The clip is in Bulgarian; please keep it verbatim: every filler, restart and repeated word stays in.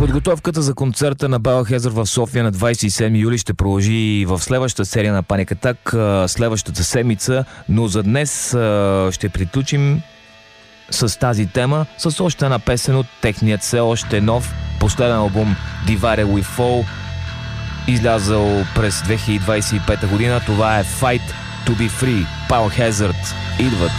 Подготовката за концерта на Biohazard в София на двадесет и седми юли ще продължи и в следващата серия на Panic Attack следващата седмица, но за днес ще приключим с тази тема, с още една песен от техният все още нов последен албум Divided We Fall, излязъл през две хиляди двадесет и пета година. Това е Fight to be Free. Biohazard идват.